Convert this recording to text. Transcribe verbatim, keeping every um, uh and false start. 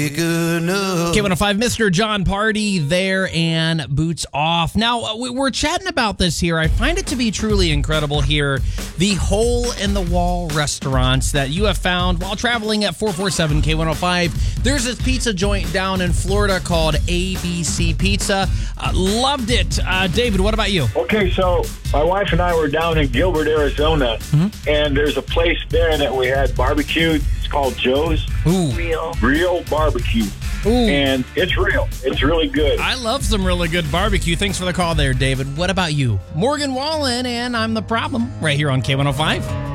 K one oh five, Mister John Party there and Boots Off. Now, uh, we- we're chatting about this here. I find it to be truly incredible here. The hole-in-the-wall restaurants that you have found while traveling at four forty-seven K one oh five. There's this pizza joint down in Florida called A B C Pizza. Uh, loved it. Uh, David, what about you? Okay, so my wife and I were down in Gilbert, Arizona, Mm-hmm. and there's a place there that we had barbecued. It's called Joe's. Ooh. Real. Real barbecue. Ooh. And it's real. It's really good. I love some really good barbecue. Thanks for the call there, David. What about you? Morgan Wallen, and I'm the problem right here on K one oh five.